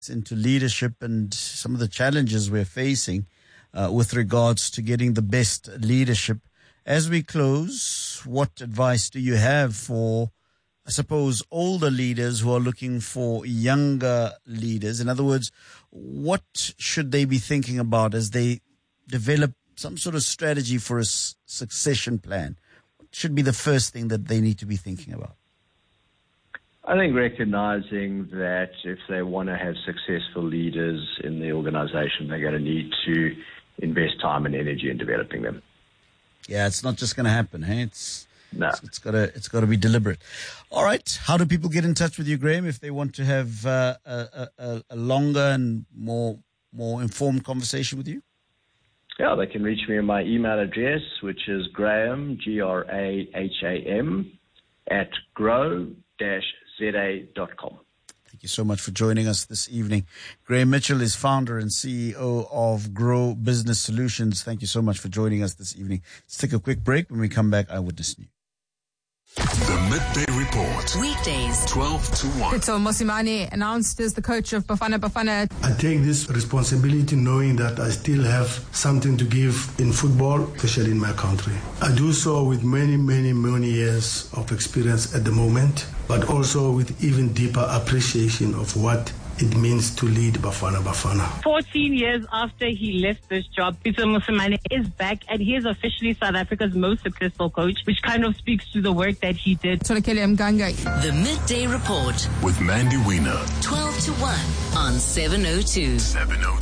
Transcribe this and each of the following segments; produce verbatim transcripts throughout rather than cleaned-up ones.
into leadership and some of the challenges we're facing uh, with regards to getting the best leadership. As we close, what advice do you have for, I suppose, older leaders who are looking for younger leaders? In other words, what should they be thinking about as they develop some sort of strategy for a s- succession plan? What should be the first thing that they need to be thinking about? I think recognizing that if they want to have successful leaders in the organization, they're going to need to invest time and energy in developing them. Yeah, it's not just going to happen. Hey, it's no. it's, it's got to it's got to be deliberate. All right, how do people get in touch with you, Graham, if they want to have uh, a, a, a longer and more more informed conversation with you? Yeah, they can reach me on my email address, which is Graham G R A H A M at grow dash z a dot com. Thank you so much for joining us this evening. Graham Mitchell is founder and C E O of Grow Business Solutions. Thank you so much for joining us this evening. Let's take a quick break. When we come back, Eyewitness News. The Midday Report. Weekdays, twelve to one. Pitso Mosimane announced as the coach of Bafana Bafana. I take this responsibility knowing that I still have something to give in football, especially in my country. I do so with many, many, many years of experience at the moment, but also with even deeper appreciation of what it means to lead Bafana Bafana. fourteen years after he left this job, Pitso Mosimane is back and he is officially South Africa's most successful coach, which kind of speaks to the work that he did. The Midday Report with Mandy Wiener. twelve to one on seven oh two. seven oh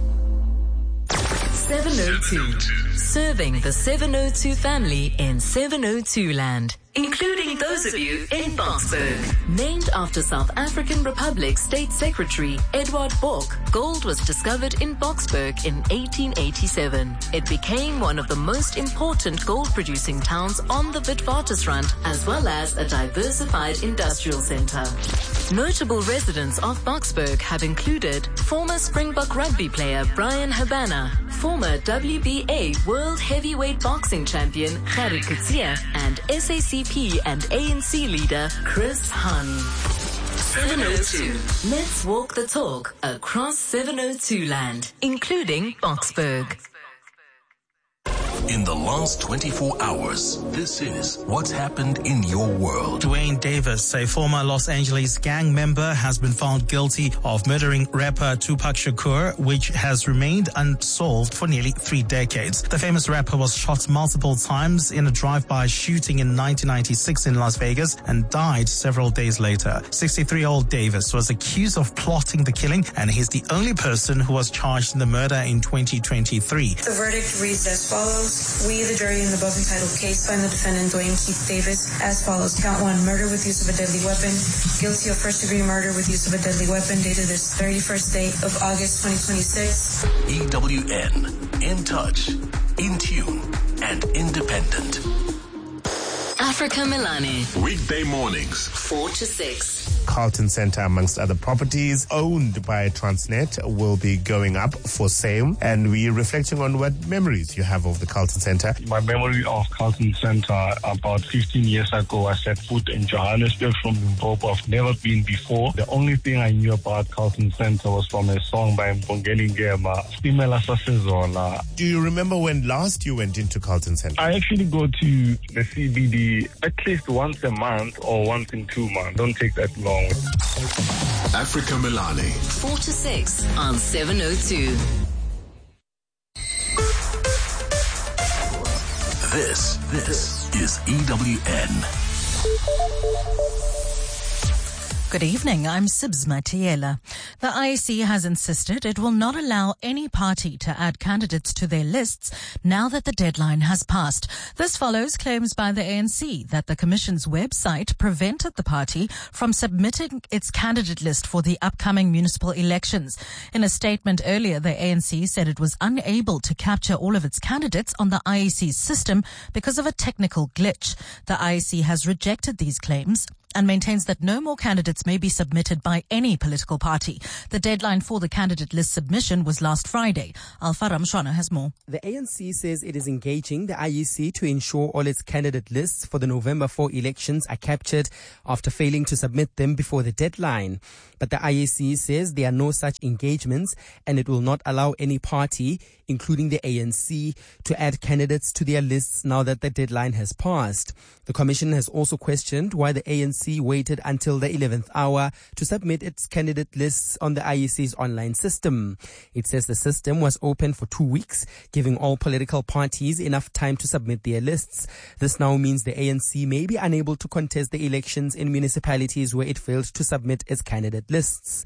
two. seven oh two. Serving the seven oh two family in seven oh two land, including those of you in Boksburg. Named after South African Republic State Secretary Edward Bork, gold was discovered in Boksburg in eighteen eighty-seven. It became one of the most important gold-producing towns on the Witwatersrand, as well as a diversified industrial center. Notable residents of Boksburg have included former Springbok rugby player Brian Habana, former W B A World Heavyweight Boxing Champion Gerrit Coetzee, and S A C P and A N C leader Chris Hun. seven oh two. Let's walk the talk across seven oh two land, including Boksburg. In the last twenty-four hours, this is what's happened in your world. Dwayne Davis, a former Los Angeles gang member, has been found guilty of murdering rapper Tupac Shakur, which has remained unsolved for nearly three decades. The famous rapper was shot multiple times in a drive-by shooting in nineteen ninety-six in Las Vegas and died several days later. sixty-three-year-old Davis was accused of plotting the killing, and he's the only person who was charged in the murder in twenty twenty-three. The verdict reads as follows. We, the jury, in the above entitled case, find the defendant, Dwayne Keith Davis, as follows. Count one, murder with use of a deadly weapon. Guilty of first-degree murder with use of a deadly weapon, dated this thirty-first day of August twenty twenty-six. E W N, in touch, in tune, and independent. Africa Milani. Weekday mornings, four to six. Carlton Centre, amongst other properties owned by Transnet, will be going up for sale. And we're reflecting on what memories you have of the Carlton Centre. My memory of Carlton Centre, about fifteen years ago, I set foot in Johannesburg from Limpopo. I've never been before. The only thing I knew about Carlton Centre was from a song by Mbongeni Ngema, Stimela Sasezola. Do you remember when last you went into Carlton Centre? I actually go to the C B D at least once a month or once in two months. Don't take that long. Africa Milani. four to six on seven oh two. This, this is E W N. Good evening, I'm Sibs Matiela. The I E C has insisted it will not allow any party to add candidates to their lists now that the deadline has passed. This follows claims by the A N C that the Commission's website prevented the party from submitting its candidate list for the upcoming municipal elections. In a statement earlier, the A N C said it was unable to capture all of its candidates on the I E C's system because of a technical glitch. The I E C has rejected these claims and maintains that no more candidates may be submitted by any political party. The deadline for the candidate list submission was last Friday. Alfa Ramshwana has more. The A N C says it is engaging the I E C to ensure all its candidate lists for the November fourth elections are captured after failing to submit them before the deadline. But the I E C says there are no such engagements and it will not allow any party, including the A N C, to add candidates to their lists now that the deadline has passed. The Commission has also questioned why the A N C waited until the eleventh hour to submit its candidate lists on the I E C's online system. It says the system was open for two weeks, giving all political parties enough time to submit their lists. This now means the A N C may be unable to contest the elections in municipalities where it failed to submit its candidate lists.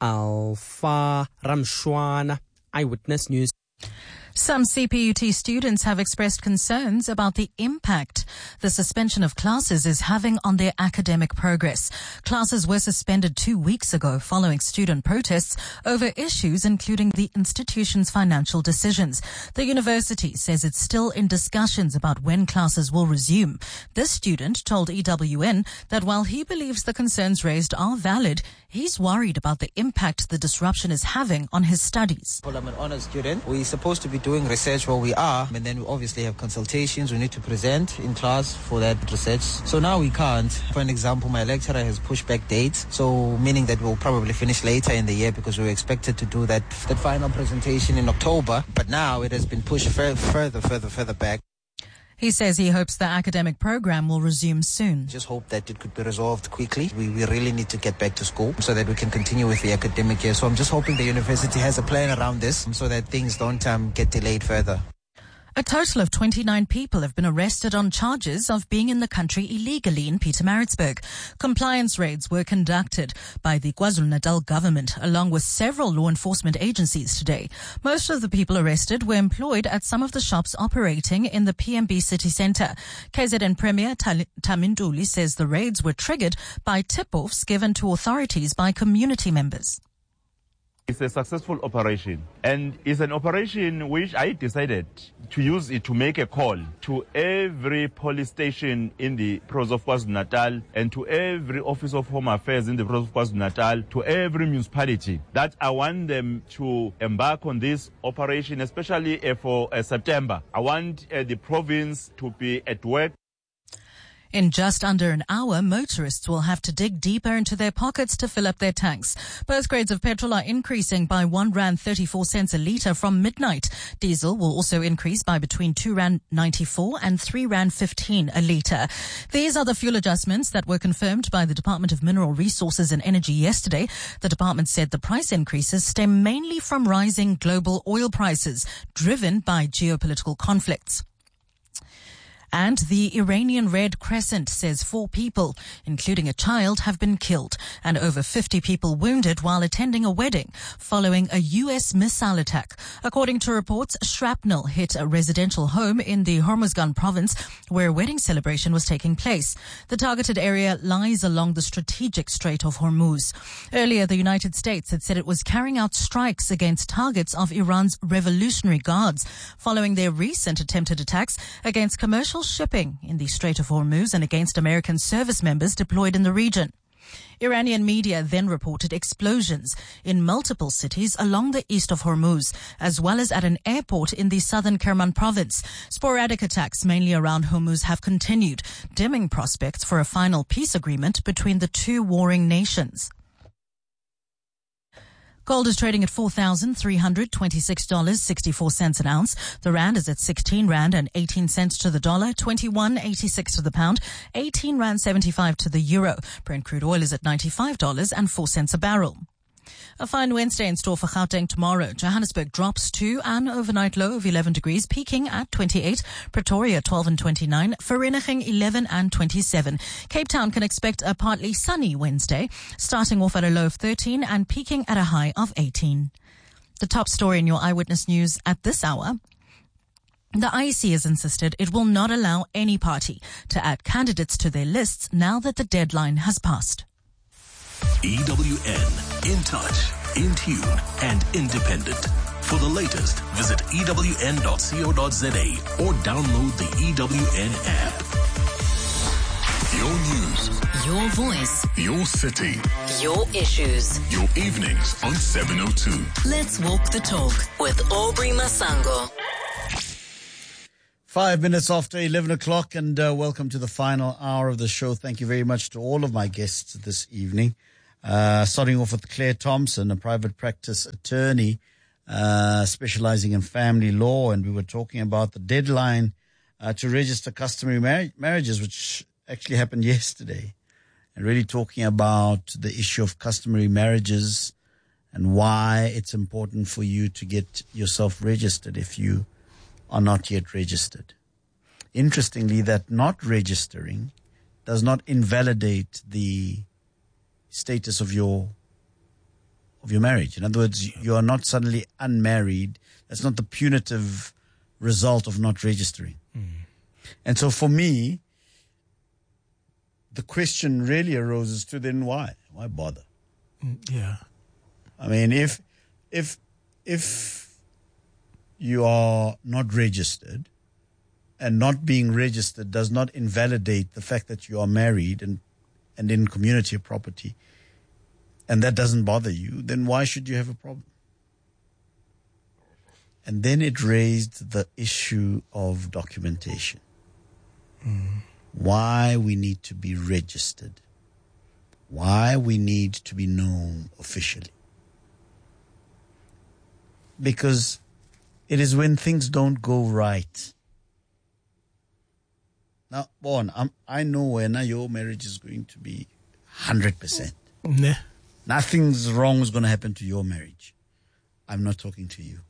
Alfa Ramshwana, Eyewitness News. Some C P U T students have expressed concerns about the impact the suspension of classes is having on their academic progress. Classes were suspended two weeks ago following student protests over issues including the institution's financial decisions. The university says it's still in discussions about when classes will resume. This student told E W N that while he believes the concerns raised are valid, he's worried about the impact the disruption is having on his studies. Well, I'm an honors student. We're supposed to be doing research where we are, and then we obviously have consultations we need to present in class for that research. So now we can't. For an example, my lecturer has pushed back dates, so meaning that we'll probably finish later in the year because we were expected to do that, that final presentation in October, but now it has been pushed further, further, further, further back. He says he hopes the academic program will resume soon. Just hope that it could be resolved quickly. We, we really need to get back to school so that we can continue with the academic year. So I'm just hoping the university has a plan around this so that things don't um, get delayed further. A total of twenty-nine people have been arrested on charges of being in the country illegally in Pietermaritzburg. Compliance raids were conducted by the KwaZulu-Natal government along with several law enforcement agencies today. Most of the people arrested were employed at some of the shops operating in the P M B city centre. K Z N Premier Taminduli says the raids were triggered by tip-offs given to authorities by community members. It's a successful operation, and it's an operation which I decided to use it to make a call to every police station in the province of KwaZulu-Natal and to every office of home affairs in the province of KwaZulu-Natal, to every municipality, that I want them to embark on this operation, especially uh, for uh, September. I want uh, the province to be at work. In just under an hour, motorists will have to dig deeper into their pockets to fill up their tanks. Both grades of petrol are increasing by one rand thirty-four cents a litre from midnight. Diesel will also increase by between two rand ninety-four and three rand fifteen a litre. These are the fuel adjustments that were confirmed by the Department of Mineral Resources and Energy yesterday. The department said the price increases stem mainly from rising global oil prices, driven by geopolitical conflicts. And the Iranian Red Crescent says four people, including a child, have been killed and over fifty people wounded while attending a wedding following a U S missile attack. According to reports, shrapnel hit a residential home in the Hormuzgan province where a wedding celebration was taking place. The targeted area lies along the strategic Strait of Hormuz. Earlier, the United States had said it was carrying out strikes against targets of Iran's Revolutionary Guards following their recent attempted attacks against commercial shipping in the Strait of Hormuz and against American service members deployed in the region. Iranian media then reported explosions in multiple cities along the east of Hormuz, as well as at an airport in the southern Kerman province. Sporadic attacks, mainly around Hormuz, have continued, dimming prospects for a final peace agreement between the two warring nations. Gold is trading at four thousand three hundred twenty-six dollars and sixty-four cents an ounce. The rand is at sixteen rand and eighteen cents to the dollar, twenty-one eighty-six to the pound, eighteen rand seventy-five to the euro. Brent crude oil is at ninety-five dollars and four cents a barrel. A fine Wednesday in store for Gauteng tomorrow. Johannesburg drops to an overnight low of eleven degrees, peaking at twenty-eight. Pretoria twelve and twenty-nine. Vereeniging eleven and twenty-seven. Cape Town can expect a partly sunny Wednesday, starting off at a low of thirteen and peaking at a high of eighteen. The top story in your Eyewitness News at this hour. The I E C has insisted it will not allow any party to add candidates to their lists now that the deadline has passed. E W N, in touch, in tune, and independent. For the latest, visit E W N dot co dot za or download the E W N app. Your news. Your voice. Your city. Your issues. Your evenings on seven oh two. Let's walk the talk with Aubrey Masango. Five minutes after eleven o'clock, and uh, welcome to the final hour of the show. Thank you very much to all of my guests this evening. Uh, starting off with Claire Thompson, a private practice attorney uh, specializing in family law, and we were talking about the deadline uh, to register customary mar- marriages, which actually happened yesterday, and really talking about the issue of customary marriages and why it's important for you to get yourself registered if you are not yet registered. Interestingly, that not registering does not invalidate the status of your of your marriage. In other words, you are not suddenly unmarried. That's not the punitive result of not registering. Mm. And so for me, the question really arose as to then why? Why bother? Yeah. I mean, if if if you are not registered, and not being registered does not invalidate the fact that you are married and and in community property, and that doesn't bother you, then why should you have a problem? And then it raised the issue of documentation. Mm. Why we need to be registered. Why we need to be known officially. Because it is when things don't go right. Now, Bon, I'm, I know when your marriage is going to be one hundred percent. Nah. Nothing's wrong is going to happen to your marriage. I'm not talking to you.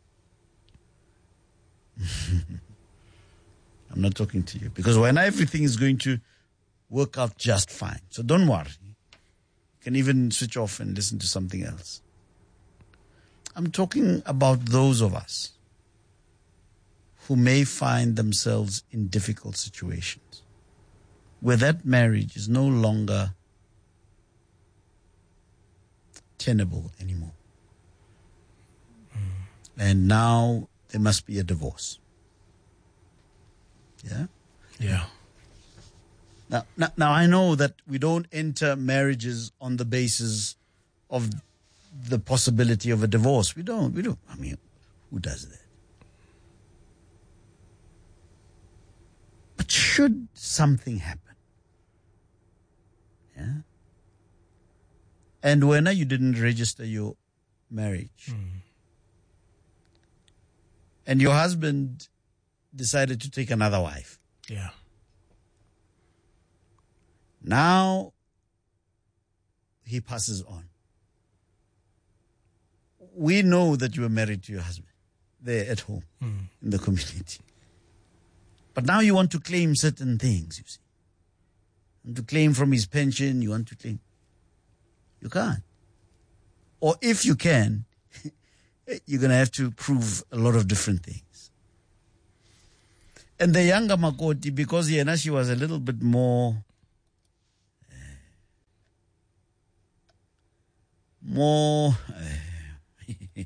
I'm not talking to you. Because when everything is going to work out just fine. So don't worry. You can even switch off and listen to something else. I'm talking about those of us who may find themselves in difficult situations, where that marriage is no longer tenable anymore. Mm. And now there must be a divorce. Yeah? Yeah. Now, now, now I know that we don't enter marriages on the basis of the possibility of a divorce. We don't. We don't. I mean, who does that? But should something happen, yeah, and when you didn't register your marriage, mm. and your husband decided to take another wife, yeah, now he passes on. We know that you were married to your husband there at home, mm. in the community. But now you want to claim certain things, you see. You want to claim from his pension, you want to claim. You can't. Or if you can, you're going to have to prove a lot of different things. And the younger Makoti, because yeah, she was a little bit more, uh, more, uh,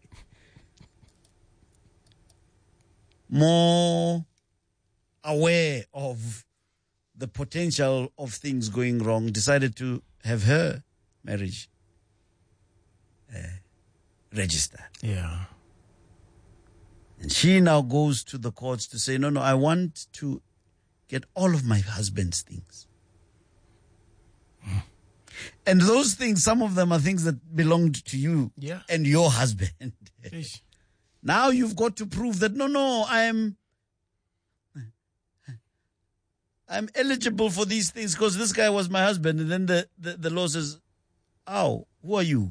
more aware of the potential of things going wrong, decided to have her marriage uh, registered. Yeah. And she now goes to the courts to say, no, no, I want to get all of my husband's things. Mm. And those things, some of them are things that belonged to you yeah. and your husband. Now you've got to prove that, no, no, I am... I'm eligible for these things because this guy was my husband. And then the, the, the law says, oh, who are you?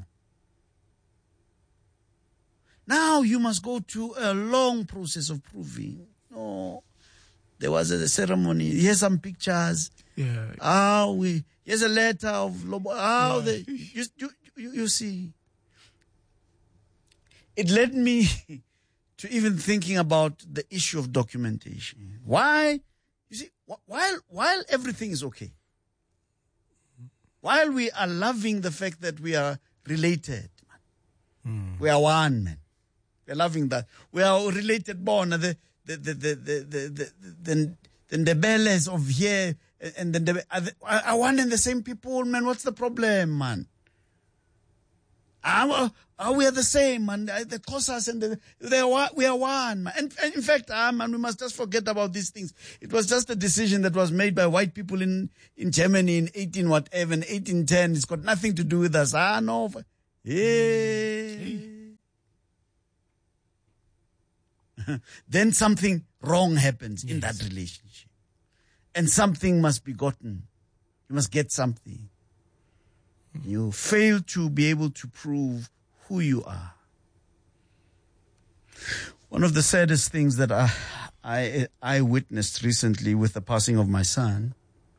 Now you must go to a long process of proving. No, there was a ceremony. Here's some pictures. Yeah. Oh, we, here's a letter of Lobo. Oh, yeah. the, you, you, you, you see. It led me to even thinking about the issue of documentation. Why? You see, while while everything is okay, while we are loving the fact that we are related, man, mm. we are one, man. We are loving that. We are related born. The the the the the the the, the, the, the bells of here And then they, I, I want in the same people, man. What's the problem, man? Are, are we are the same, man? The Xhosas and the, they are, we are one, man. And, and in fact, ah, man, we must just forget about these things. It was just a decision that was made by white people in, in Germany in eighteen whatever, in eighteen ten. It's got nothing to do with us. Ah, no. Yeah. Then something wrong happens yes. in that relationship. And something must be gotten. You must get something. You fail to be able to prove who you are. One of the saddest things that I, I, I witnessed recently with the passing of my son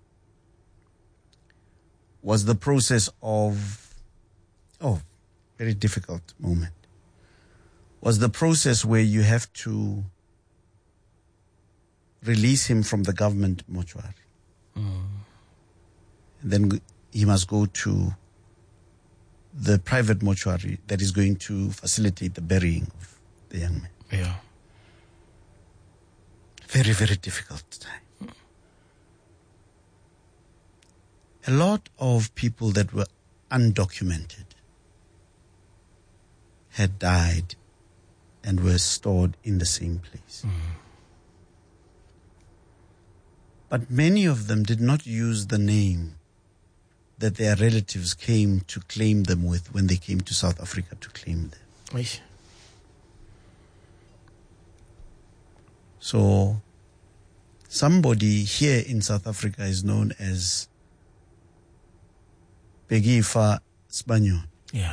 was the process of, oh, very difficult moment, was the process where you have to release him from the government mortuary. Mm. And then he must go to the private mortuary that is going to facilitate the burying of the young man. Yeah. Very, very difficult time. A lot of people that were undocumented had died and were stored in the same place. Mm. But many of them did not use the name that their relatives came to claim them with when they came to South Africa to claim them. Oish. So, somebody here in South Africa is known as Pegifa Spanyon. Yeah.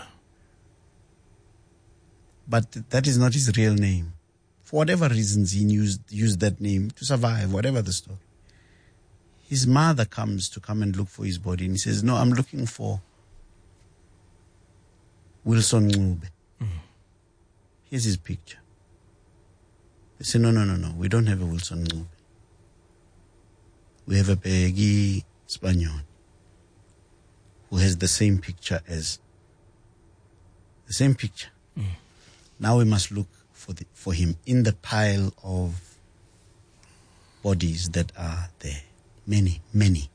But that is not his real name. For whatever reasons, he used, used that name to survive, whatever the story. His mother comes to come and look for his body, and he says, no, I'm looking for Wilson Ncube. Mm. Here's his picture. They say, no, no, no, no, we don't have a Wilson Ncube. We have a Peggy Spanyon who has the same picture as, the same picture. Mm. Now we must look for the, for him in the pile of bodies that are there. Many, many.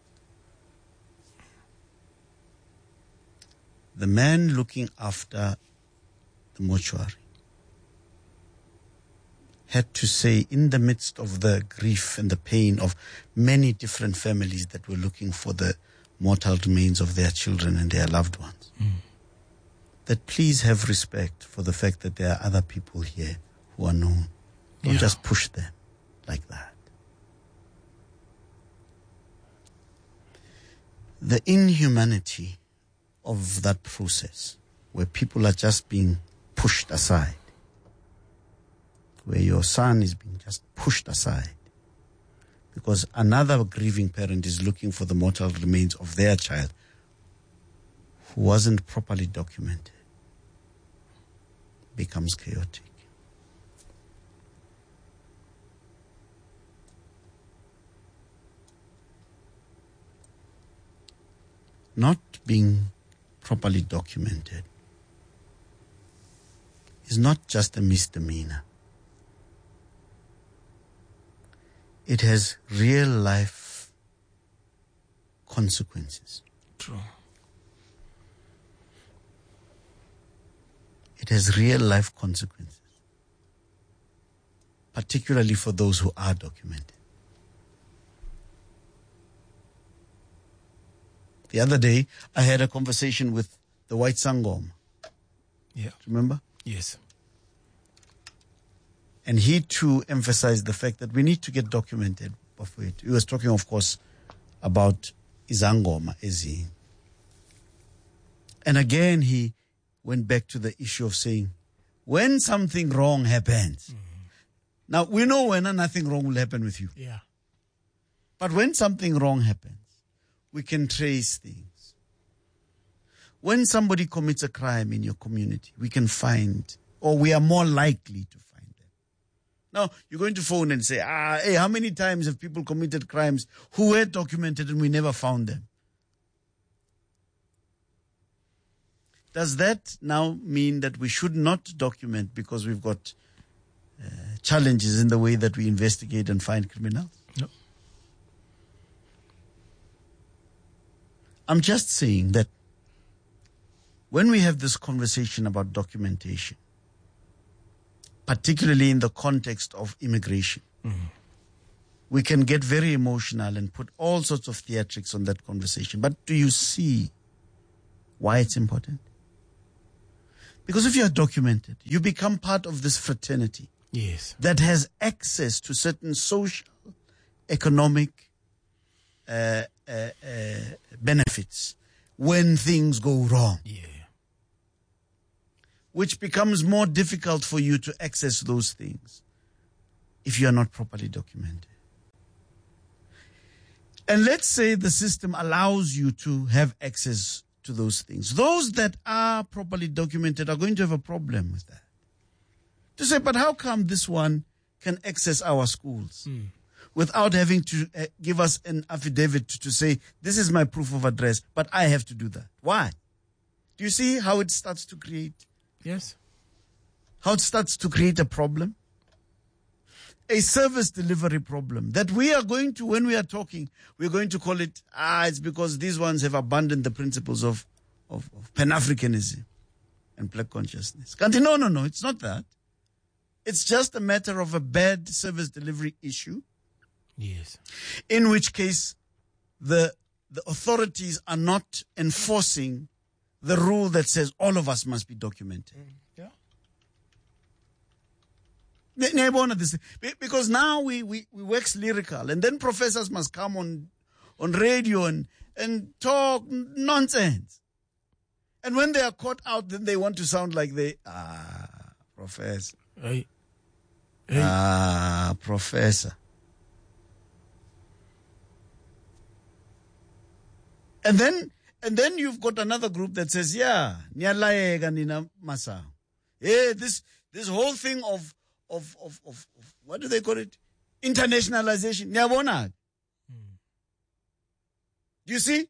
The man looking after the mortuary had to say, in the midst of the grief and the pain of many different families that were looking for the mortal remains of their children and their loved ones, mm. that please have respect for the fact that there are other people here who are known. Don't yeah. just push them like that. The inhumanity of that process, where people are just being pushed aside, where your son is being just pushed aside, because another grieving parent is looking for the mortal remains of their child who wasn't properly documented, becomes chaotic. Not being properly documented is not just a misdemeanor. It has real life consequences. True. It has real life consequences, particularly for those who are documented. The other day, I had a conversation with the White Sangoma. Yeah. Remember? Yes. And he too emphasized the fact that we need to get documented of it. He was talking, of course, about Izangoma, Ezi. And again, he went back to the issue of saying, when something wrong happens, mm-hmm. now we know when nothing wrong will happen with you. Yeah. But when something wrong happens, we can trace things. When somebody commits a crime in your community, we can find, or we are more likely to find them. Now, you're going to phone and say, ah, hey, how many times have people committed crimes who were documented and we never found them? Does that now mean that we should not document because we've got uh, challenges in the way that we investigate and find criminals? No. I'm just saying that when we have this conversation about documentation, particularly in the context of immigration, Mm-hmm. we can get very emotional and put all sorts of theatrics on that conversation. But do you see why it's important? Because if you are documented, you become part of this fraternity. Yes. That has access to certain social, economic uh, uh, uh, benefits when things go wrong. Yeah. Which becomes more difficult for you to access those things if you are not properly documented. And let's say the system allows you to have access to those things. Those that are properly documented are going to have a problem with that. To say, but how come this one can access our schools Mm. without having to uh, give us an affidavit to, to say, this is my proof of address, but I have to do that? Why? Do you see how it starts to create? Yes. How it starts to create a problem? A service delivery problem that we are going to, when we are talking, we're going to call it, ah, it's because these ones have abandoned the principles of, of, of Pan-Africanism and black consciousness. No, no, no, it's not that. It's just a matter of a bad service delivery issue. Yes. In which case, the, the authorities are not enforcing the rule that says all of us must be documented. Yeah. Because now we, we, we wax lyrical, and then professors must come on on radio and, and talk nonsense. And when they are caught out, then they want to sound like they, ah, professor. Hey. Hey. Ah, professor. And then and then you've got another group that says, yeah, niyalayeka nina masa. Hey, this this whole thing of Of, of, of, of, what do they call it? Internationalization. Niyabona? Mm. Do you see?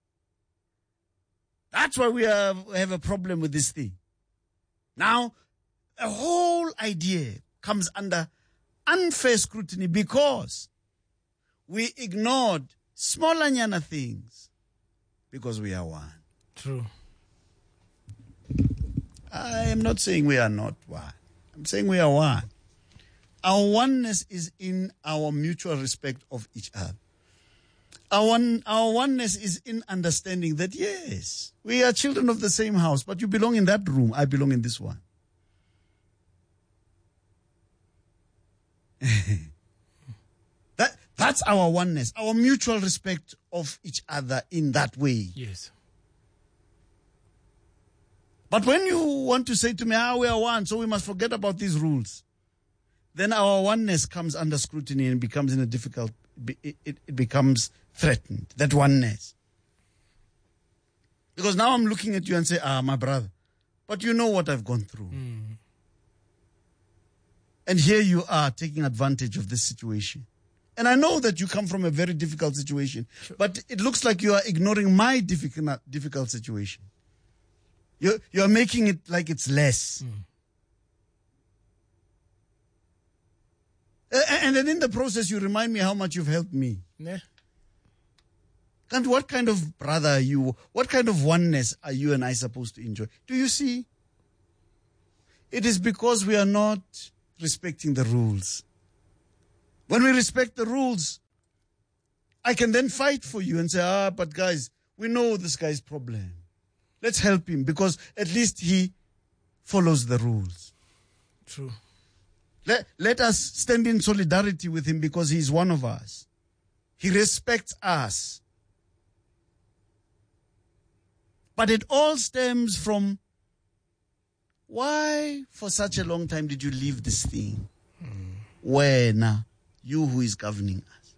That's why we have, have a problem with this thing. Now, a whole idea comes under unfair scrutiny because we ignored smaller nyana things because we are one. True. I am not saying we are not one. I'm saying we are one. Our oneness is in our mutual respect of each other. Our, one, our oneness is in understanding that, yes, we are children of the same house, but you belong in that room, I belong in this one. that That's our oneness, our mutual respect of each other in that way. Yes. But when you want to say to me, ah, we are one, so we must forget about these rules, then our oneness comes under scrutiny and becomes in a difficult, it, it, it becomes threatened, that oneness. Because now I'm looking at you and say, ah, my brother, but you know what I've gone through. Mm. And here you are taking advantage of this situation. And I know that you come from a very difficult situation, sure. But it looks like you are ignoring my difficult, difficult situation. You're, you're making it like it's less. Mm. And then in the process, you remind me how much you've helped me. Yeah. And what kind of brother are you? What kind of oneness are you and I supposed to enjoy? Do you see? It is because we are not respecting the rules. When we respect the rules, I can then fight for you and say, ah, but guys, we know this guy's problem. Let's help him because at least he follows the rules. True. Let, let us stand in solidarity with him because he is one of us. He respects us. But it all stems from why for such a long time did you leave this thing? Mm. Where now? You who is governing us.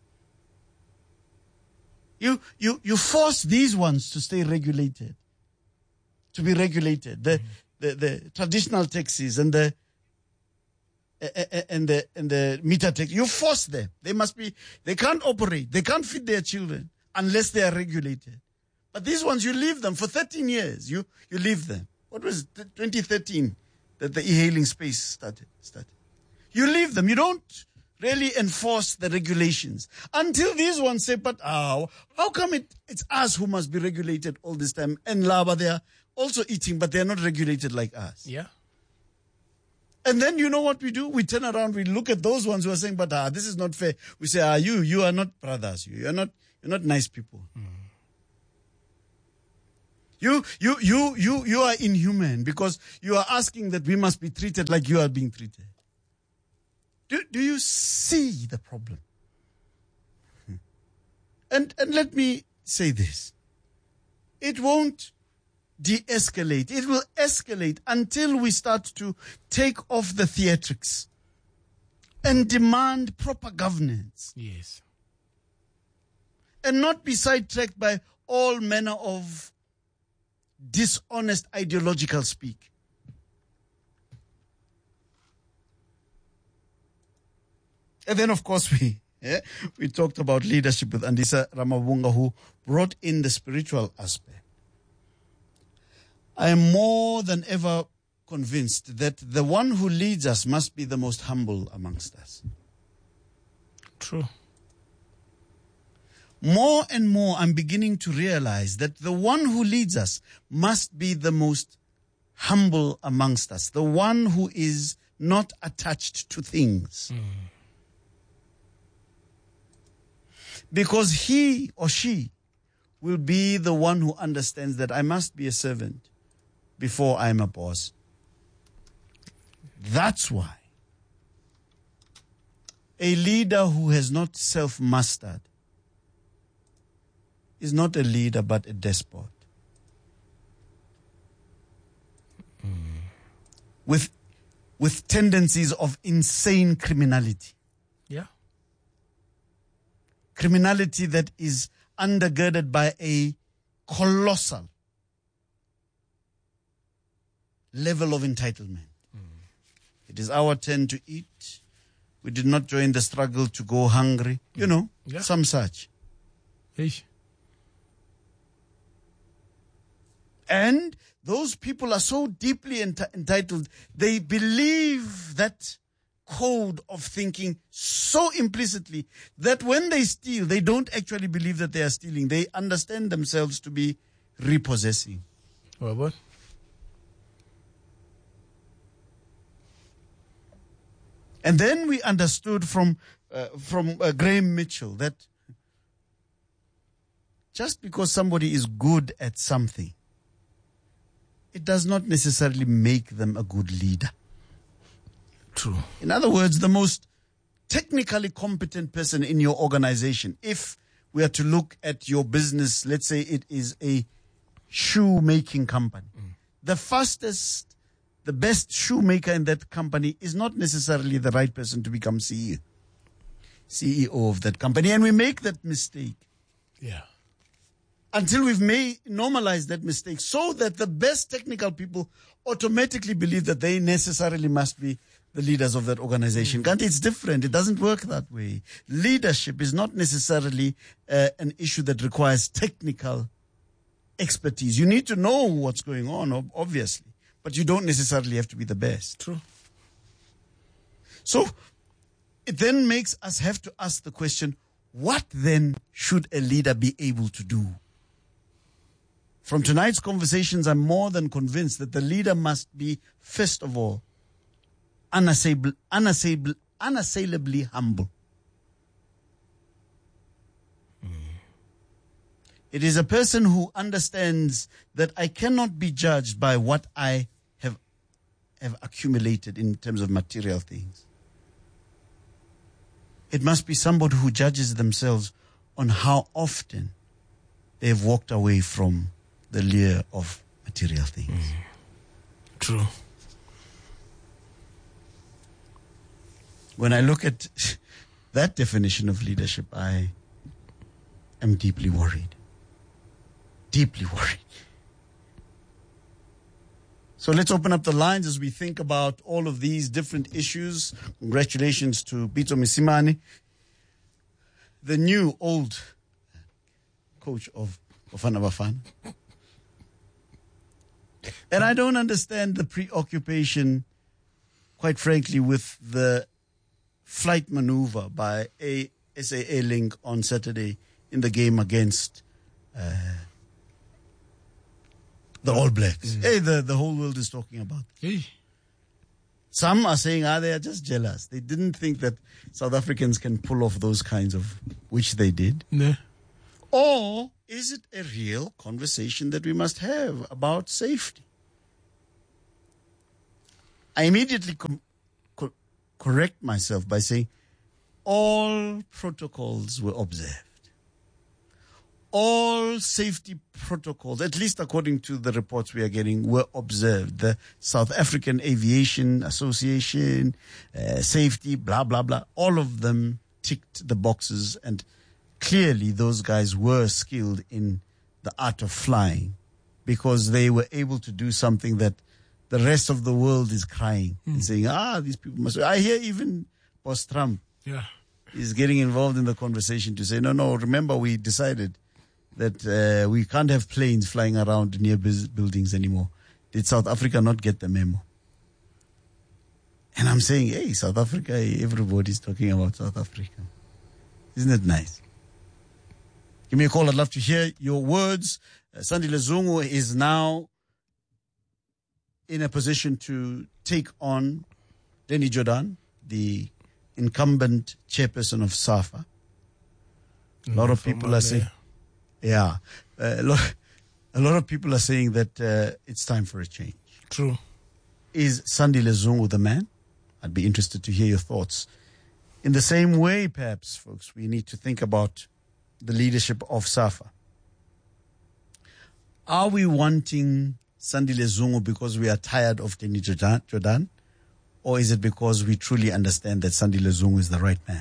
You, you, you force these ones to stay regulated. To be regulated. The, mm. the, the traditional taxis and the and the and the meter tax. You force them. They must be, they can't operate. They can't feed their children unless they are regulated. But these ones, you leave them for thirteen years. You you leave them. What was it, twenty thirteen that the e-hailing space started? started? You leave them. You don't really enforce the regulations. Until these ones say, but uh, how come it, it's us who must be regulated all this time? And Laba, they are also eating, but they are not regulated like us. Yeah. And then you know what we do? We turn around, we look at those ones who are saying, but ah, this is not fair. We say, ah, you, you are not brothers. You, you are not, you're not nice people. Mm. You, you, you, you, you are inhuman because you are asking that we must be treated like you are being treated. Do, do you see the problem? Hmm. And, and let me say this. It won't de-escalate. It will escalate until we start to take off the theatrics and demand proper governance. Yes. And not be sidetracked by all manner of dishonest ideological speak. And then, of course, we yeah, we talked about leadership with Andisa Ramabunga, who brought in the spiritual aspect. I am more than ever convinced that the one who leads us must be the most humble amongst us. True. More and more, I'm beginning to realize that the one who leads us must be the most humble amongst us, the one who is not attached to things. Mm. Because he or she will be the one who understands that I must be a servant before I'm a boss. That's why a leader who has not self-mastered is not a leader but a despot. Mm. With, with tendencies of insane criminality. Yeah. Criminality that is undergirded by a colossal level of entitlement. Mm. It is our turn to eat. We did not join the struggle to go hungry. You know, yeah. Some such. Hey. And those people are so deeply enti- entitled, they believe that code of thinking so implicitly that when they steal, they don't actually believe that they are stealing. They understand themselves to be repossessing. Well, what? And then we understood from uh, from uh, Graham Mitchell that just because somebody is good at something, it does not necessarily make them a good leader. True. In other words, the most technically competent person in your organization, if we are to look at your business, let's say it is a shoemaking company, mm. the fastest, the best shoemaker in that company is not necessarily the right person to become C E O, C E O of that company. And we make that mistake. Yeah. Until we've made, normalized that mistake so that the best technical people automatically believe that they necessarily must be the leaders of that organization. Mm. It's different. It doesn't work that way. Leadership is not necessarily uh, an issue that requires technical expertise. You need to know what's going on, obviously, but you don't necessarily have to be the best. True. So it then makes us have to ask the question, what then should a leader be able to do? From tonight's conversations, I'm more than convinced that the leader must be, first of all, unassailable, unassailable, unassailably humble. Mm. It is a person who understands that I cannot be judged by what I have, have accumulated in terms of material things. It must be somebody who judges themselves on how often they have walked away from the lure of material things. Mm. True. When I look at that definition of leadership, I am deeply worried. Deeply worried. So let's open up the lines as we think about all of these different issues. Congratulations to Pitso Mosimane, the new old coach of Bafana Bafana. And I don't understand the preoccupation, quite frankly, with the flight maneuver by a S A A Link on Saturday in the game against uh, the All Blacks. Mm. Hey, the, the whole world is talking about. Hey. Some are saying, ah, they are just jealous. They didn't think that South Africans can pull off those kinds of, which they did. No. Or is it a real conversation that we must have about safety? I immediately com- co- correct myself by saying all protocols were observed. All safety protocols, at least according to the reports we are getting, were observed. The South African Aviation Association, uh, safety, blah, blah, blah, all of them ticked the boxes, and clearly those guys were skilled in the art of flying because they were able to do something that the rest of the world is crying mm. and saying, ah, these people must... I hear even Boss Trump yeah. is getting involved in the conversation to say, no, no, remember we decided that uh, we can't have planes flying around near biz- buildings anymore. Did South Africa not get the memo? And I'm saying, hey, South Africa, everybody's talking about South Africa. Isn't it nice? Give me a call. I'd love to hear your words. Uh, Sandile Zungu is now in a position to take on Danny Jordaan, the incumbent chairperson of SAFA. A lot of people are saying... Yeah, uh, a, lot, a lot of people are saying that uh, it's time for a change. True. Is Sandile Zungu the man? I'd be interested to hear your thoughts. In the same way, perhaps, folks, we need to think about the leadership of SAFA. Are we wanting Sandile Zungu because we are tired of Danny Jordaan? Or is it because we truly understand that Sandile Zungu is the right man?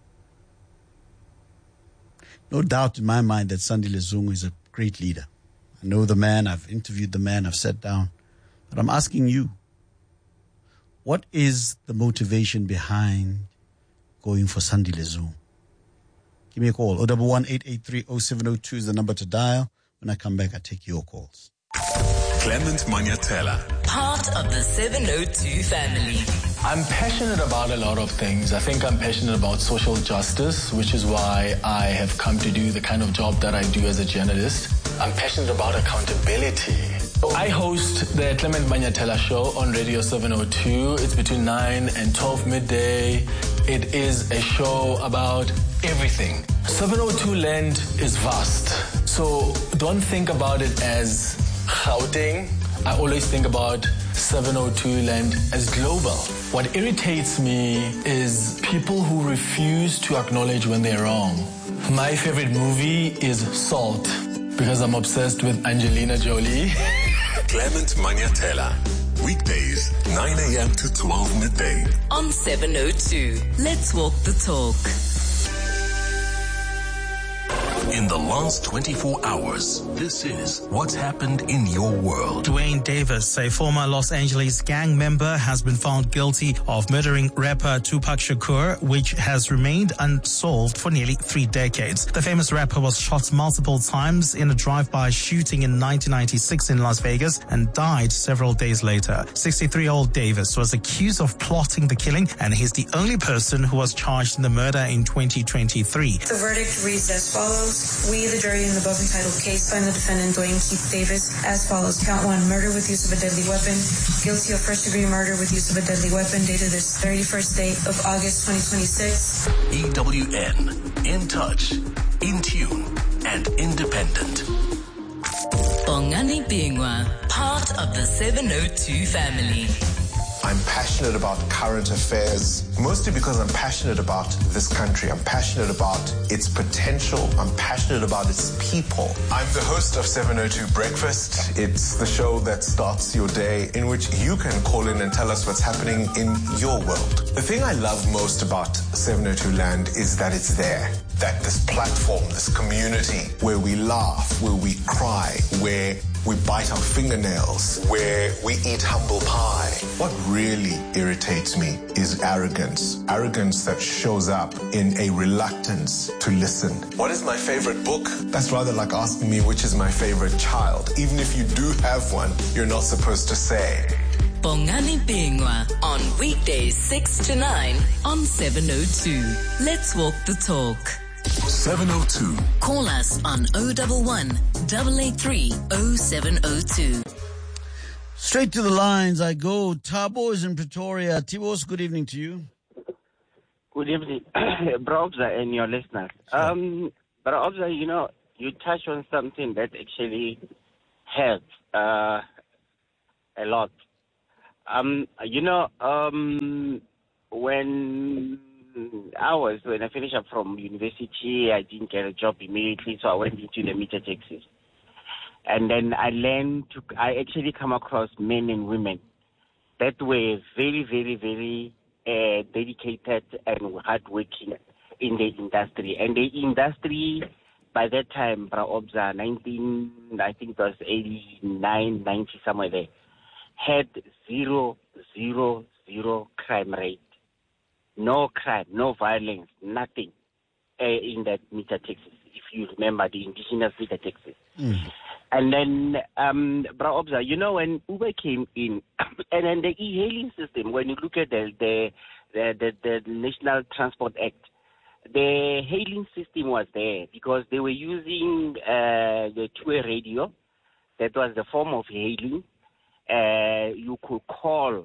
No doubt in my mind that Sandile Zungu is a great leader. I know the man, I've interviewed the man, I've sat down. But I'm asking you, what is the motivation behind going for Sandile Zungu? Give me a call. zero one one eight eight three zero seven zero two is the number to dial. When I come back, I take your calls. Clement Manyatela, part of the seven oh two family. I'm passionate about a lot of things. I think I'm passionate about social justice, which is why I have come to do the kind of job that I do as a journalist. I'm passionate about accountability. I host the Clement Manyatela show on Radio seven oh two. It's between nine and twelve midday. It is a show about everything. seven oh two land is vast. So don't think about it as Gauteng. I always think about seven oh two land as global. What irritates me is people who refuse to acknowledge when they're wrong. My favorite movie is Salt because I'm obsessed with Angelina Jolie. Clement Manyatela, weekdays nine a.m. to twelve midday. On seven oh two, let's walk the talk. In the last twenty-four hours, this is what's happened in your world. Dwayne Davis, a former Los Angeles gang member, has been found guilty of murdering rapper Tupac Shakur, which has remained unsolved for nearly three decades. The famous rapper was shot multiple times in a drive-by shooting in nineteen ninety-six in Las Vegas and died several days later. sixty-three-year-old Davis was accused of plotting the killing, and he's the only person who was charged in the murder in twenty twenty-three. The verdict reads as follows. We, the jury in the above entitled case, find the defendant Dwayne Keith Davis as follows. Count one, murder with use of a deadly weapon. Guilty of first-degree murder with use of a deadly weapon, dated this thirty-first day of August twenty twenty-six. E W N, in touch, in tune, and independent. Bongani Bingwa, part of the seven oh two family. I'm passionate about current affairs, mostly because I'm passionate about this country. I'm passionate about its potential. I'm passionate about its people. I'm the host of seven oh two Breakfast. It's the show that starts your day, in which you can call in and tell us what's happening in your world. The thing I love most about seven oh two Land is that it's there. That this platform, this community, where we laugh, where we cry, where we bite our fingernails, where we eat humble pie. What really irritates me is arrogance. Arrogance that shows up in a reluctance to listen. What is my favorite book? That's rather like asking me which is my favorite child. Even if you do have one, you're not supposed to say. Bongani Bingwa on weekdays six to nine on seven oh two. Let's walk the talk. seven oh two. Call us on oh one one, eight eight three, oh seven oh two. Straight to the lines I go. Tabo is in Pretoria. Tibos, good evening to you. Good evening, Brobza and your listeners. Um, Brobza, you know, you touched on something that actually helps uh, a lot. Um, you know, um, when I was, when I finished up from university, I didn't get a job immediately, so I went into the meter taxis. And then I learned to, I actually come across men and women that were very, very, very uh, dedicated and hardworking in the industry. And the industry, by that time, Braobza, nineteen, I think it was eighty-nine, ninety, somewhere there, had zero, zero, zero crime rate. No crime, no violence, nothing uh, in that meter taxis, if you remember the indigenous meter taxis. Mm. And then, um, Braobza, you know, when Uber came in, and then the e-hailing system, when you look at the the, the, the, the National Transport Act, the hailing system was there because they were using uh, the two-way radio. That was the form of hailing. Uh, you could call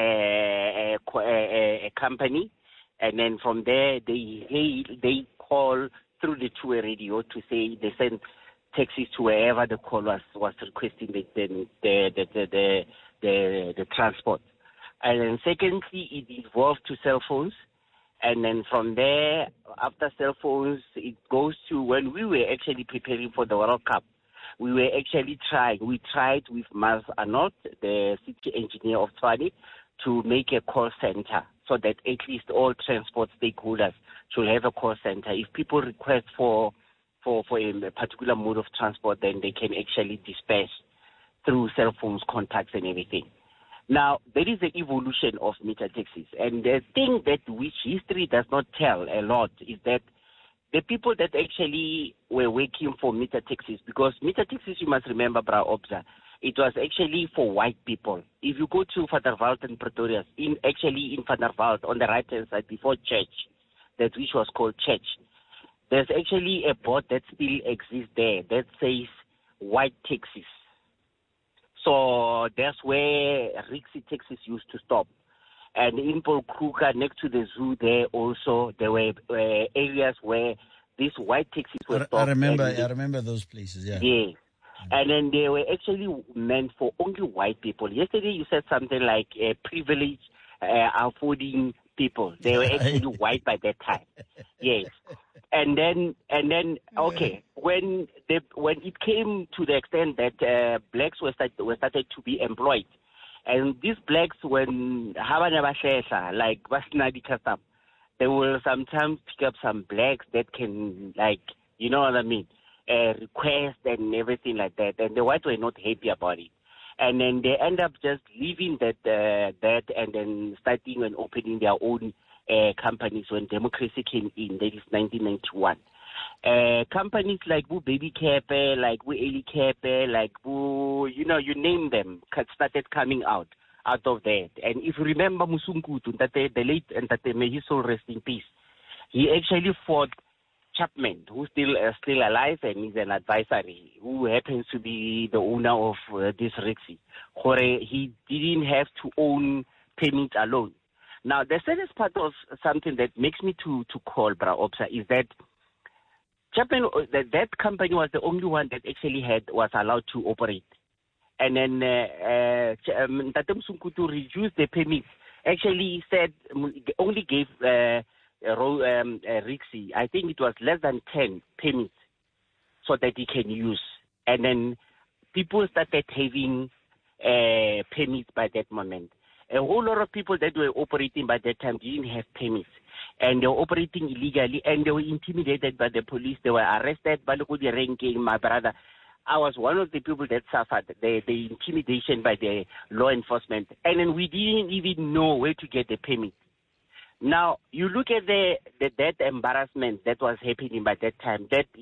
a, a, a, a company, and then from there they hail, they call through the two-way radio to say they send taxis to wherever the call was, was requesting the the the the, the, the, the transport. And then secondly, it evolved to cell phones. And then from there, after cell phones, it goes to when we were actually preparing for the World Cup. We were actually trying, we tried with Mars Arnold, the city engineer of Tshwane, to make a call center so that at least all transport stakeholders should have a call center. If people request for For, for a particular mode of transport, then they can actually dispatch through cell phones, contacts, and everything. Now, there is the evolution of meter taxis. And the thing that which history does not tell a lot is that the people that actually were working for meter taxis, because meter taxis, you must remember, Braobza, it was actually for white people. If you go to Vaderwald and Pretoria, in actually in Vaderwald, on the right-hand side, before church, that which was called church, there's actually a board that still exists there that says white taxis. So that's where Rixie taxis used to stop. And in Paul Kruger, next to the zoo there also, there were uh, areas where these white taxis were stopped. I remember, I remember those places, yeah. Yeah. And then they were actually meant for only white people. Yesterday you said something like uh, privilege uh, affording people. They were actually white by that time. Yes. And then, and then, okay, when they, when it came to the extent that uh, blacks were, start, were started to be employed, and these blacks, when like Vasnadi Kasam, they will sometimes pick up some blacks that can, like, you know what I mean, uh, request and everything like that, and the whites were not happy about it. And then they end up just leaving that, uh, that and then starting and opening their own Uh, companies when democracy came in, that is nineteen ninety-one. Uh, companies like Boo Baby Kepe, like Boo Eli Kepe, like Boo, you know, you name them, started coming out, out of that. And if you remember Musunkutu, the late, and that may his soul rest in peace, he actually fought Chapman, who's still uh, still alive and is an advisory, who happens to be the owner of uh, this Rixie. He didn't have to own permits alone. Now, the saddest part of something that makes me to, to call Braobza is that Chapman, that, that company was the only one that actually had was allowed to operate. And then Tatem uh, uh, to reduce the permits actually said only gave uh, um, uh, Rixie, I think it was less than ten permits so that he can use. And then people started having uh, permits by that moment. A whole lot of people that were operating by that time didn't have permits, and they were operating illegally, and they were intimidated by the police. They were arrested by the ranking. My brother, I was one of the people that suffered the, the intimidation by the law enforcement, and then we didn't even know where to get the permit. Now, you look at the, the that embarrassment that was happening by that time, that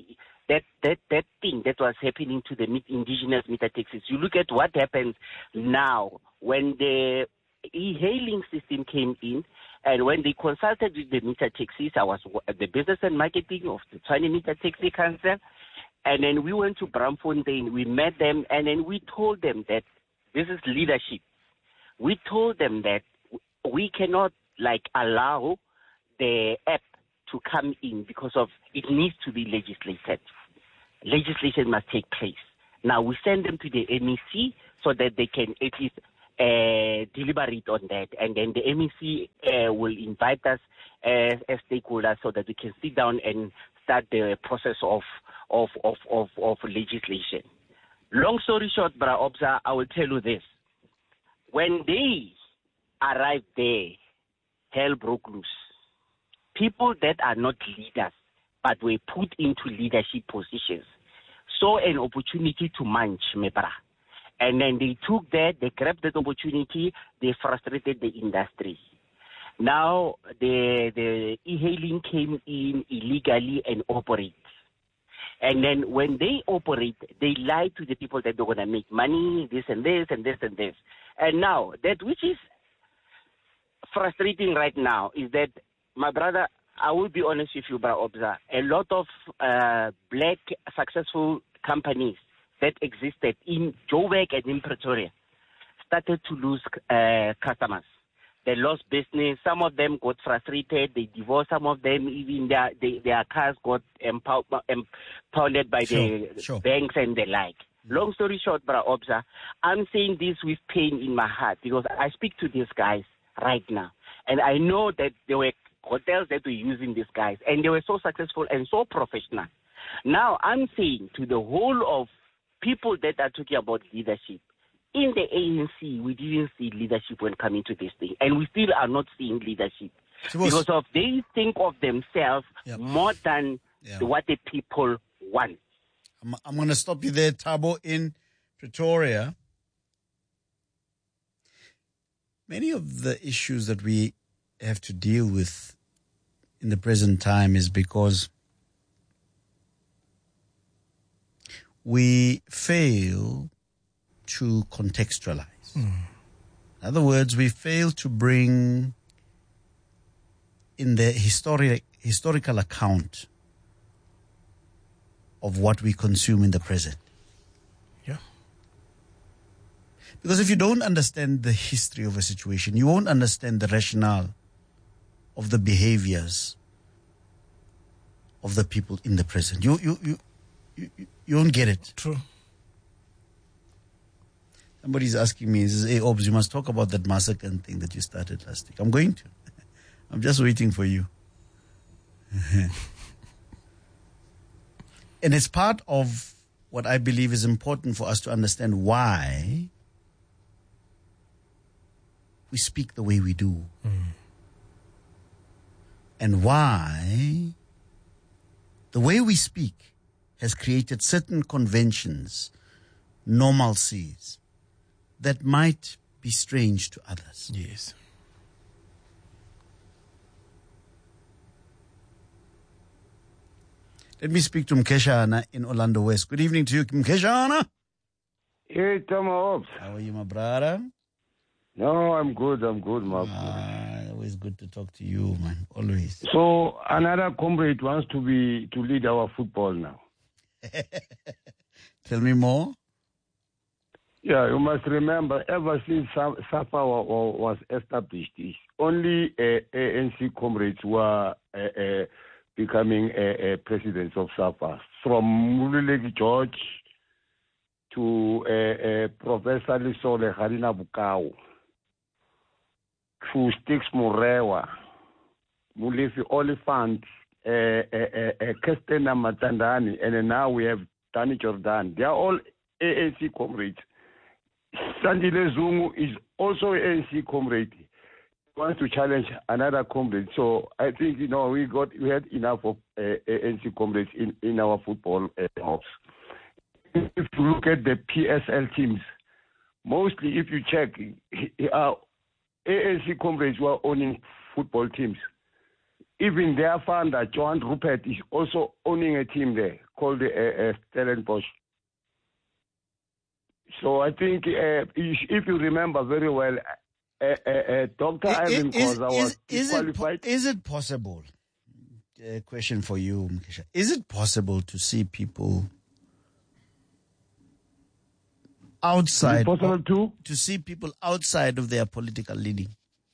that, that, that thing that was happening to the indigenous meter taxis. You look at what happens now when the e-hailing system came in, and when they consulted with the meter taxis, I was at the business and marketing of the Tshwane Meter Taxi Council, and then we went to Braamfontein, we met them, and then we told them that this is leadership. We told them that we cannot, like, allow the app to come in because of it needs to be legislated. Legislation must take place. Now, we send them to the M E C so that they can at least uh, deliberate on that. And then the M E C uh, will invite us as, as stakeholders so that we can sit down and start the process of, of, of, of, of legislation. Long story short, Bra Obza, I will tell you this. When they arrived there, hell broke loose. People that are not leaders, but were put into leadership positions, saw an opportunity to munch, mebra. And then they took that, they grabbed that opportunity, they frustrated the industry. Now, the, the e-hailing came in illegally and operate. And then when they operate, they lie to the people that they're going to make money, this and this and this and this. And now, that which is frustrating right now is that, my brother, I will be honest with you, Bra Obza, a lot of uh, black successful companies that existed in Joburg and in Pretoria started to lose uh, customers. They lost business. Some of them got frustrated. They divorced. Some of them, even their they, their cars got empow- empowered by sure, the sure. banks and the like. Long story short, Bra Obza, I'm saying this with pain in my heart because I speak to these guys right now. And I know that there were hotels that were using these guys, and they were so successful and so professional. Now, I'm saying to the whole of people that are talking about leadership, in the A N C, we didn't see leadership when coming to this thing, and we still are not seeing leadership because of they think of themselves yep. more than yeah. what the people want. I'm, I'm going to stop you there, Thabo, in Pretoria. Many of the issues that we have to deal with in the present time is because we fail to contextualize. Mm. In other words, we fail to bring in the historic, historical account of what we consume in the present. Yeah. Because if you don't understand the history of a situation, you won't understand the rationale of the behaviors of the people in the present. You you you you, you won't get it. True. Somebody's asking me, says, hey, Obs, you must talk about that massacre thing that you started last week. I'm going to. I'm just waiting for you. And it's part of what I believe is important for us to understand why we speak the way we do. Mm. And why the way we speak has created certain conventions, normalcies, that might be strange to others. Yes. Let me speak to Mkeshana in Orlando West. Good evening to you, Mkeshana. Hey, Tom Hobbs. How are you, my brother? No, I'm good. I'm good, my ah, always good to talk to you, man. Always. So another comrade wants to be to lead our football now. Tell me more. Yeah, you must remember, ever since SAFA was established, only uh, A N C comrades were uh, uh, becoming uh, uh, presidents of SAFA. From Mululeki George to uh, uh, Professor Lisole Harina Bukau, to Stix Murewa, Mulefi Oliphant, uh, uh, uh, Kestena Matandani, and now we have Danny Jordan. They are all A N C comrades. Sandile Zungu is also an A N C comrade. He wants to challenge another comrade. So I think, you know, we got we had enough of uh, A N C comrades in, in our football uh, house. If you look at the P S L teams, mostly if you check, uh, A N C comrades were owning football teams. Even their founder, Johan Rupert, is also owning a team there. called uh, uh, Stellenbosch. So I think uh, if you remember very well, uh, uh, uh, Doctor Ivan Khoza was is qualified. It, is it possible? A question for you, Mkhisha. Is it possible to see people outside? Is it possible of, to to see people outside of their political leaning?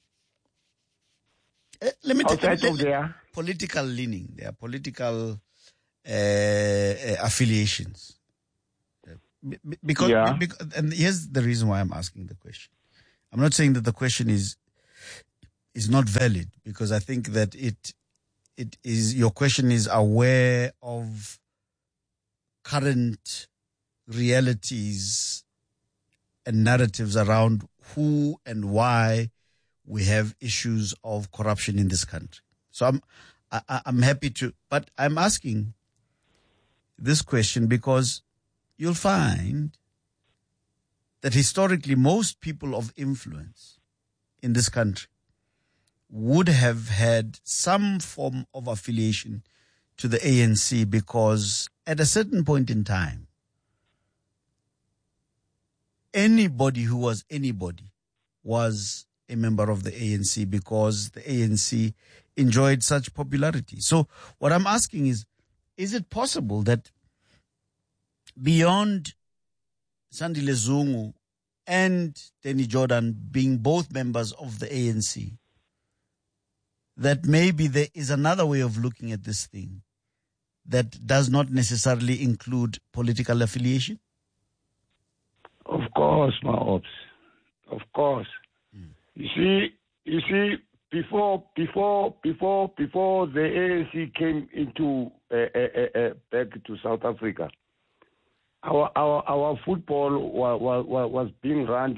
Uh, let me outside take, of their political leaning, their political uh, uh, affiliations. Because, yeah. because, and here's the reason why I'm asking the question. I'm not saying that the question is is not valid, because I think that it it is your question is aware of current realities and narratives around who and why we have issues of corruption in this country. So I'm I, I'm happy to, but I'm asking this question because you'll find that historically most people of influence in this country would have had some form of affiliation to the A N C, because at a certain point in time, anybody who was anybody was a member of the A N C, because the A N C enjoyed such popularity. So what I'm asking is, is it possible that beyond Sandile Zungu and Danny Jordan being both members of the A N C, that maybe there is another way of looking at this thing that does not necessarily include political affiliation? Of course, my ops. Of course. Mm. You see, you see, before, before, before, before the A N C came into uh, uh, uh, back to South Africa, our our our football was was, was being run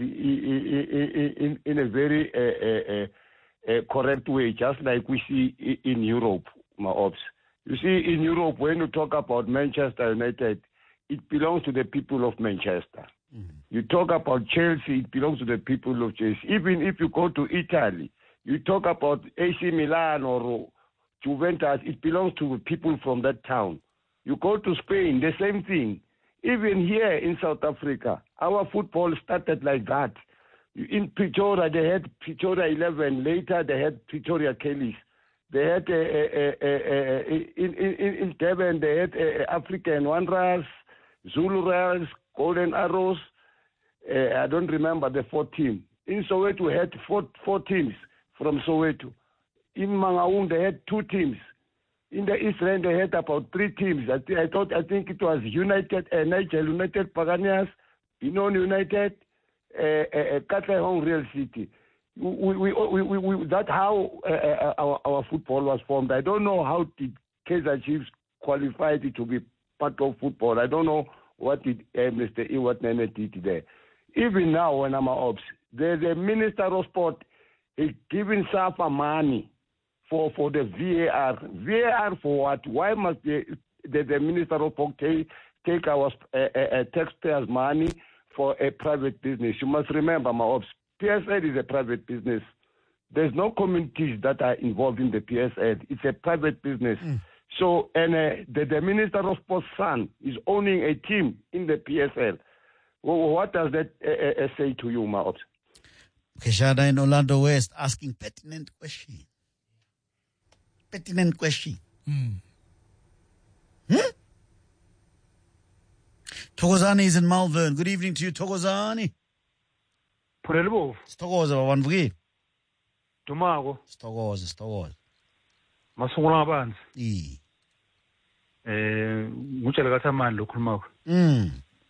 in, in, in a very uh, uh, uh, correct way, just like we see in Europe, my ops. You see, in Europe, when you talk about Manchester United, it belongs to the people of Manchester. Mm-hmm. You talk about Chelsea, it belongs to the people of Chelsea. Even if you go to Italy, you talk about A C Milan or Juventus, it belongs to people from that town. You go to Spain, the same thing. Even here in South Africa, our football started like that. In Pretoria, they had Pretoria eleven. Later, they had Pretoria Kellys. They had uh, uh, uh, uh, in, in in Durban, they had uh, African Wanderers, Zulu Royals, Golden Arrows. Uh, I don't remember the fourth team. In Soweto, we had four four teams from Soweto. In Mangaung, they had two teams. In the East Rand, they had about three teams. I, th- I thought, I think it was United, uh, Nigel United, Paganias, Benoni United, uh, uh, Katlehong Real City. We, we, we, we, we, that's how uh, our, our football was formed. I don't know how did Kaizer Chiefs qualify it to be part of football. I don't know what did uh, Mister Iwat Nene did there. Even now, when I'm ops, the, the Minister of Sport is giving SAFA money for, for the V A R. V A R for what? Why must the, the, the Minister of Sport take, take our uh, uh, taxpayers' money for a private business? You must remember, my ops, P S L is a private business. There's no communities that are involved in the P S L. It's a private business. Mm. So, and uh, the, the Minister of Sport's son is owning a team in the P S L. Well, what does that uh, uh, say to you, Maops? Keshada in Orlando West asking pertinent question. Pertinent question. Mm. Hmm? Thokozani is in Malvern. Good evening to you, Thokozani. Purelbo. Sitokoza babanvuki. Tumako. Sitokoza, sitokoza. Masungula abanzi. I. Eh, ngutshela kaThamani lo khulumako. Mm.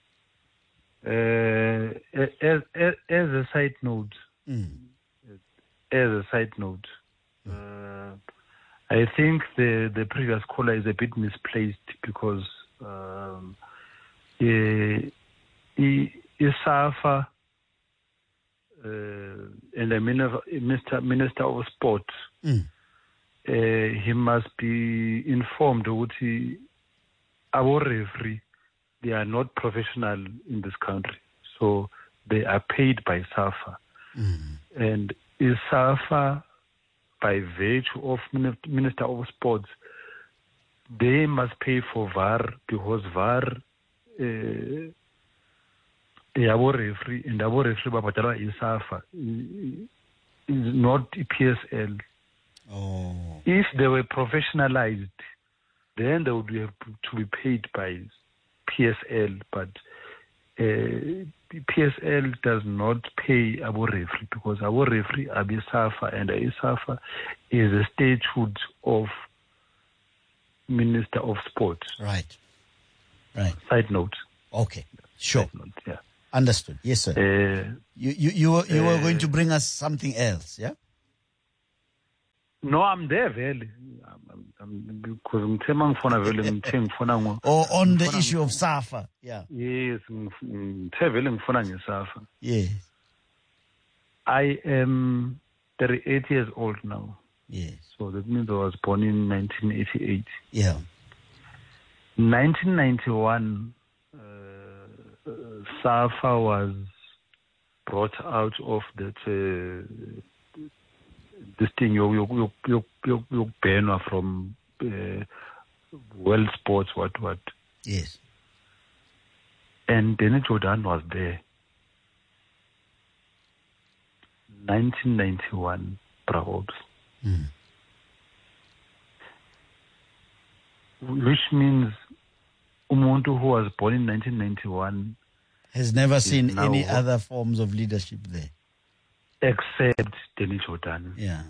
Uh, as, as, as a side note, mm. as a side note, uh, I think the, the previous caller is a bit misplaced because um, he, he, SAFA uh, and the minister, minister of sport, mm. uh, he must be informed that he, our referee, they are not professional in this country. So they are paid by SAFA. Mm-hmm. And is SAFA, by virtue of Minister of Sports, they must pay for V A R because V A R uh, yabo referee and yabo referee babatala isafa is not P S L. Oh. If they were professionalized, then they would have to be paid by P S L, but uh, P S L does not pay our referee because our referee Abi Safa, and Isafa is a statute of Minister of Sport. Right. Right. Side note. Okay. Sure. Side note, yeah. Understood. Yes, sir. Uh, you you you were, you were uh, going to bring us something else, yeah? No, I'm there, really. Because I'm telling you, or on the issue of SAFA, yeah. Yes, I'm telling you, SAFA. Yeah. I am thirty-eight years old now. Yes. So that means I was born in nineteen eighty-eight. Yeah. nineteen ninety-one, uh, uh, SAFA was brought out of that. Uh, this thing you you you you you ban from uh, world sports, what what? Yes. And Danny Jordan was there. nineteen ninety-one, perhaps. Mm. Which means umuntu who was born in nineteen ninety-one has never seen any other forms of leadership there. Except Danny Jordan. Yeah.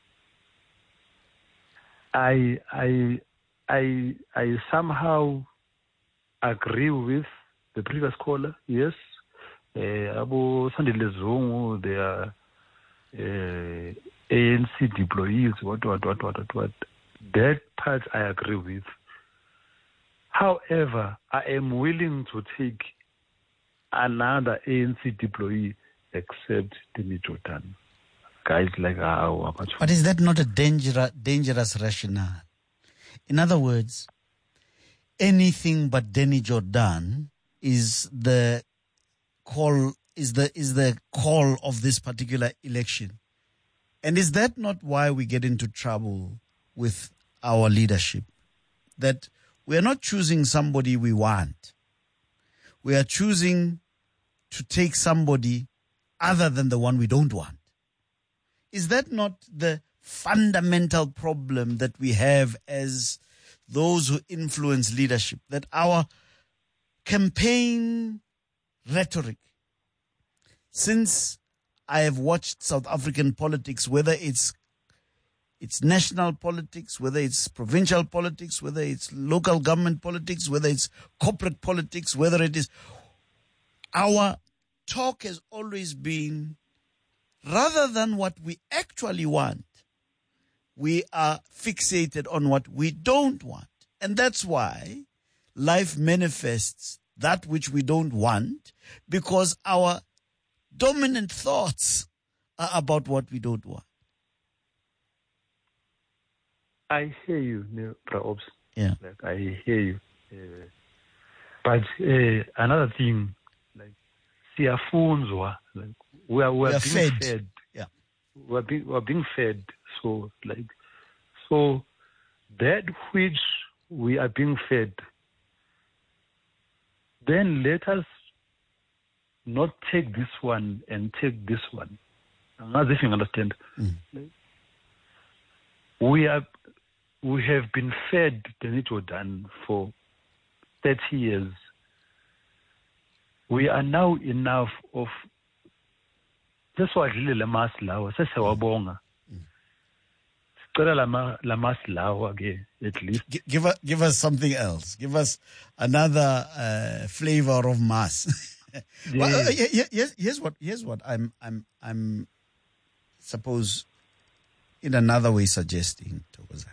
I I I I somehow agree with the previous caller. Yes. Uh, Abu Sandile Zungu, they are uh, A N C deployees, what, what, what, what, what, what. That part I agree with. However, I am willing to take another A N C deployee except Danny Jordan. Guys like how much. But is that not a dangerous, dangerous rationale? In other words, anything but Danny Jordan is the call is the is the call of this particular election. And is that not why we get into trouble with our leadership? That we are not choosing somebody we want. We are choosing to take somebody other than the one we don't want. Is that not the fundamental problem that we have as those who influence leadership? That our campaign rhetoric, since I have watched South African politics, whether it's it's national politics, whether it's provincial politics, whether it's local government politics, whether it's corporate politics, whether it is, our talk has always been, rather than what we actually want, we are fixated on what we don't want. And that's why life manifests that which we don't want, because our dominant thoughts are about what we don't want. I hear you, perhaps. Yeah. Like, I hear you. Uh, but uh, another thing, like, siyafunzwa, like, we are, we are, we are being fed. fed. Yeah. We are, being, we are being fed. So, like, so that which we are being fed, then let us not take this one and take this one. As if you understand. Mm. Like, we are, we have been fed Danny Jordan for thirty years. We are now enough of just what little mass law. Sesewabonga. At least. G- give us, give us something else. Give us another uh, flavor of mass. Well, uh, yeah, yeah, here's what here's what I'm I'm I'm suppose in another way suggesting, Thokozani,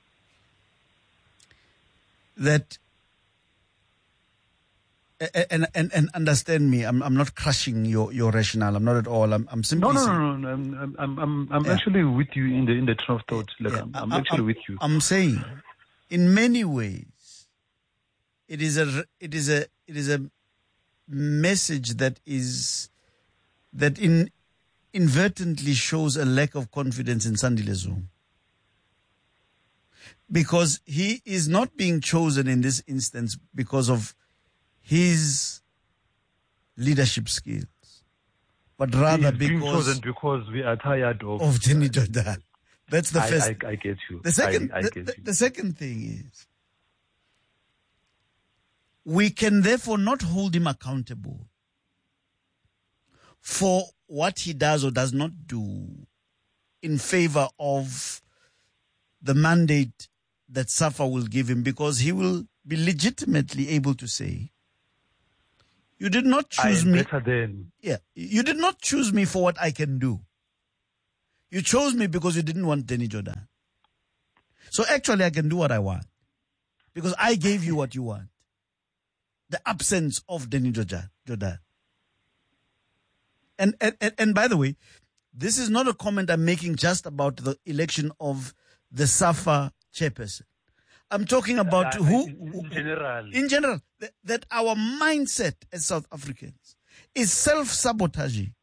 that and and and understand me. I'm I'm not crushing your, your rationale. I'm not at all. I'm I'm simply no no saying, no no. I'm I'm I'm, I'm yeah. actually with you in the in the train of thought. Like yeah, I'm, I'm I, actually I'm, with you. I'm saying, in many ways, it is a it is a it is a message that is that in inadvertently shows a lack of confidence in Sandile Zungu. because he is not being chosen in this instance because of his leadership skills, but rather He's being because chosen because we are tired of of Danny Jordaan. That's the I, first. I, I get you. The second, I, I the, get the, you. the second thing is, we can therefore not hold him accountable for what he does or does not do in favor of the mandate that SAFA will give him, because he will be legitimately able to say, you did not choose I am me. better than. Yeah, you did not choose me for what I can do. You chose me because you didn't want Danny Jordaan. So actually I can do what I want because I gave you what you want. The absence of Danny Jordaan. And, and, and by the way, this is not a comment I'm making just about the election of the SAFA chairperson. I'm talking about Uh, who, in, in general. in general, that, that our mindset as South Africans is self-sabotaging